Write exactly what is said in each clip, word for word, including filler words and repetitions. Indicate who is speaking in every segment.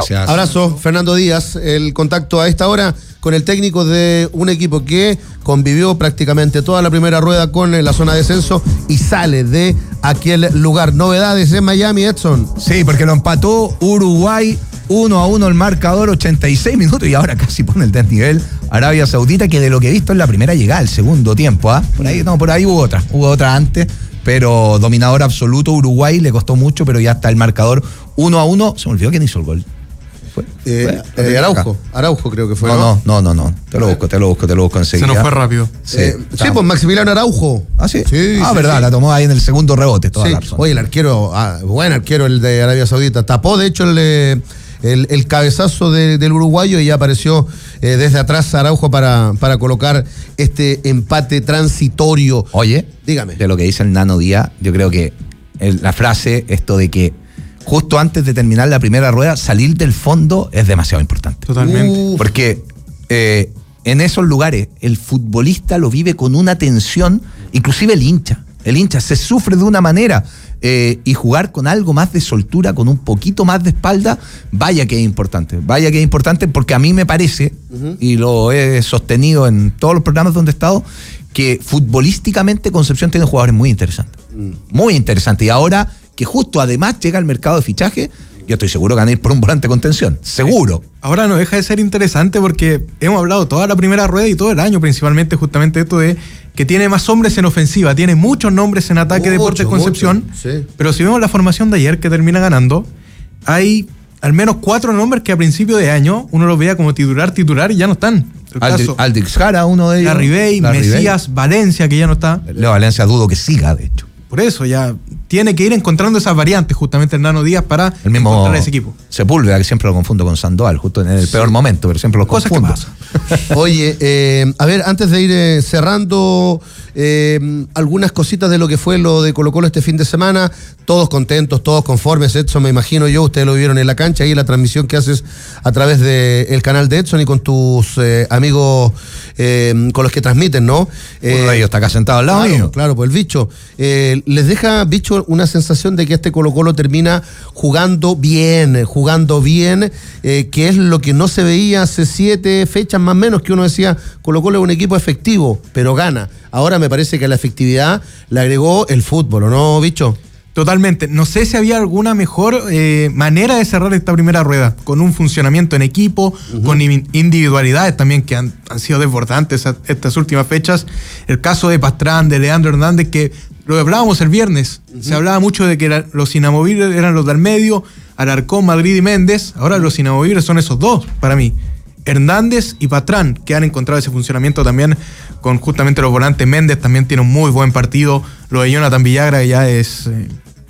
Speaker 1: gracias.
Speaker 2: Abrazo, Fernando Díaz. El contacto a esta hora con el técnico de un equipo que convivió prácticamente toda la primera rueda con la zona de descenso y sale de aquel lugar. Novedades en Miami, Edson.
Speaker 1: Sí, porque lo empató Uruguay uno a uno el marcador, ochenta y seis minutos, y ahora casi pone el desnivel Arabia Saudita, que de lo que he visto es la primera llegada, el segundo tiempo. ¿ah? Por ahí, no, por ahí hubo otra, hubo otra antes, pero dominador absoluto. Uruguay le costó mucho, pero ya está el marcador uno a uno. Se me olvidó quién hizo el gol. ¿Fue?
Speaker 2: Eh, eh, Araujo, Araujo creo que fue.
Speaker 1: No, no, no, no, no. Te lo busco, te lo busco, te lo busco enseguida.
Speaker 3: Se nos fue rápido.
Speaker 2: Sí, eh, sí pues Maximiliano Araujo.
Speaker 1: ¿Ah, sí?
Speaker 2: Sí,
Speaker 1: ah,
Speaker 2: sí,
Speaker 1: verdad,
Speaker 2: sí.
Speaker 1: La tomó ahí en el segundo rebote, toda
Speaker 2: sí.
Speaker 1: la razón.
Speaker 2: Oye, el arquero, ah, buen arquero el de Arabia Saudita. Tapó, de hecho, el, el, el cabezazo de, del uruguayo y ya apareció eh, desde atrás Araujo para, para colocar este empate transitorio.
Speaker 1: Oye,
Speaker 2: dígame.
Speaker 1: De lo que dice el Nano Díaz, yo creo que el, la frase, esto de que justo antes de terminar la primera rueda, salir del fondo es demasiado importante.
Speaker 3: Totalmente.
Speaker 2: Uf.
Speaker 1: Porque eh, en esos lugares el futbolista lo vive con una tensión, inclusive el hincha. El hincha se sufre de una manera eh, y jugar con algo más de soltura, con un poquito más de espalda, vaya que es importante. Vaya que es importante porque a mí me parece, uh-huh. y lo he sostenido en todos los programas donde he estado, que futbolísticamente Concepción tiene jugadores muy interesantes. Uh-huh. Muy interesantes. Y ahora que justo además llega al mercado de fichaje, yo estoy seguro que van a ir por un volante con tensión. Seguro.
Speaker 3: Ahora no deja de ser interesante porque hemos hablado toda la primera rueda y todo el año principalmente justamente esto de que tiene más hombres en ofensiva, tiene muchos nombres en ataque, mucho, Deportes Concepción, mucho, sí. Pero si vemos la formación de ayer que termina ganando, hay al menos cuatro nombres que a principio de año uno los veía como titular, titular y ya no están.
Speaker 1: Aldrich, Aldrich Jara, uno de ellos.
Speaker 3: Larribey, Mesías, Ribey. Valencia, que ya no está.
Speaker 1: Leo Valencia dudo que siga, de hecho.
Speaker 3: Por eso ya tiene que ir encontrando esas variantes justamente el Nano Díaz para
Speaker 1: el mismo
Speaker 3: encontrar ese equipo.
Speaker 1: Sepúlveda, que siempre lo confundo con Sandoval, justo en el sí. peor momento, pero siempre los
Speaker 3: Cosas
Speaker 1: confundo.
Speaker 3: que pasan.
Speaker 2: Oye, eh, a ver, antes de ir eh, cerrando eh, algunas cositas de lo que fue lo de Colo Colo este fin de semana, todos contentos, todos conformes, Edson, me imagino yo, ustedes lo vieron en la cancha, ahí en la transmisión que haces a través del canal de Edson y con tus eh, amigos eh, con los que transmiten, ¿no?
Speaker 1: Eh, Uno de ellos está acá sentado al lado
Speaker 2: claro,
Speaker 1: mío.
Speaker 2: Claro, pues el bicho. Eh, ¿Les deja, bicho, una sensación de que este Colo Colo termina jugando bien, jugando bien, eh, que es lo que no se veía hace siete fechas más o menos, que uno decía, Colo Colo es un equipo efectivo, pero gana? Ahora me parece que a la efectividad le agregó el fútbol, ¿o no, bicho?
Speaker 3: Totalmente. No sé si había alguna mejor eh, manera de cerrar esta primera rueda, con un funcionamiento en equipo, uh-huh. con individualidades también que han, han sido desbordantes estas últimas fechas. El caso de Pastrán, de Leandro Hernández, que lo hablábamos el viernes, uh-huh. se hablaba mucho de que era, los inamovibles eran los del medio, Alarcón, Madrid y Méndez. Ahora uh-huh. los inamovibles son esos dos, para mí. Hernández y Pastrán, que han encontrado ese funcionamiento también con justamente los volantes. Méndez también tiene un muy buen partido. Lo de Jonathan Villagra ya es eh,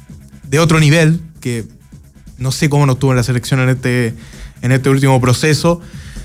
Speaker 3: de otro nivel, que no sé cómo nos tuvo en la selección en este, en este último proceso.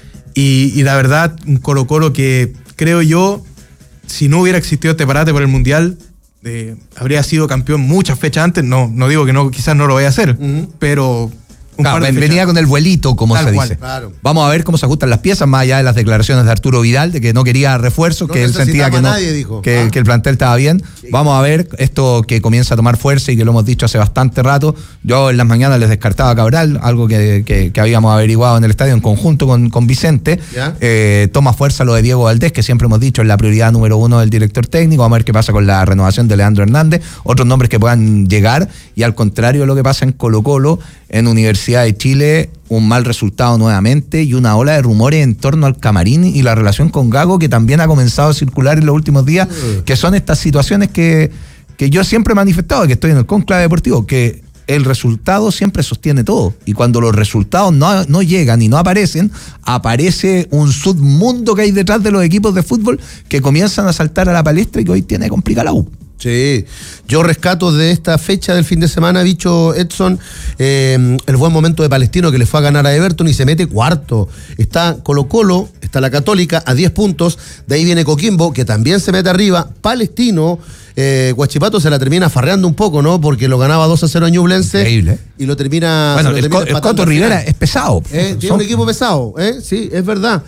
Speaker 3: Y, y la verdad, un Colo Colo que creo yo, si no hubiera existido este parate por el Mundial, eh, habría sido campeón muchas fechas antes. No, no digo que no, quizás no lo vaya a hacer, uh-huh. pero...
Speaker 1: Claro, venía con el vuelito, como Tal se cual, dice. Claro. Vamos a ver cómo se ajustan las piezas, más allá de las declaraciones de Arturo Vidal, de que no quería refuerzos, no que él sentía que, no, nadie, dijo. que, ah. que el plantel estaba bien. Sí. Vamos a ver esto que comienza a tomar fuerza y que lo hemos dicho hace bastante rato. Yo en las mañanas les descartaba a Cabral, algo que, que, que habíamos averiguado en el estadio en conjunto con, con Vicente. Eh, toma fuerza lo de Diego Valdés, que siempre hemos dicho es la prioridad número uno del director técnico. Vamos a ver qué pasa con la renovación de Leandro Hernández, otros nombres que puedan llegar, y al contrario de lo que pasa en Colo Colo, en Universidad de Chile, un mal resultado nuevamente y una ola de rumores en torno al camarín y la relación con Gago, que también ha comenzado a circular en los últimos días, uh. que son estas situaciones que, que yo siempre he manifestado, que estoy en el conclave deportivo, que el resultado siempre sostiene todo, y cuando los resultados no, no llegan y no aparecen, aparece un submundo que hay detrás de los equipos de fútbol que comienzan a saltar a la palestra y que hoy tiene complicada la U.
Speaker 2: Sí, yo rescato de esta fecha del fin de semana, bicho Edson, eh, el buen momento de Palestino, que le fue a ganar a Everton y se mete cuarto. Está Colo Colo, está la Católica a diez puntos, de ahí viene Coquimbo, que también se mete arriba. Palestino, eh, Huachipato se la termina farreando un poco, ¿no? Porque lo ganaba dos a cero a Ñublense. Increíble. Y lo termina...
Speaker 1: Bueno,
Speaker 2: lo
Speaker 1: el,
Speaker 2: termina
Speaker 1: Co- el Coto Rivera es pesado.
Speaker 2: Eh, tiene un equipo pesado, ¿eh? Sí, es verdad.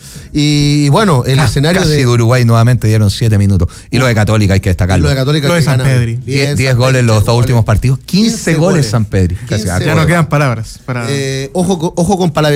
Speaker 2: Y bueno, el
Speaker 1: Casi
Speaker 2: escenario
Speaker 1: de...
Speaker 2: de...
Speaker 1: Uruguay nuevamente dieron siete minutos. Y lo de Católica hay que destacarlo.
Speaker 2: Y lo de Católica
Speaker 3: lo de San Pedri.
Speaker 1: diez goles en los dos últimos partidos. quince goles San Pedri.
Speaker 3: Ya no quedan palabras. Para...
Speaker 2: Eh, ojo, ojo con palabras.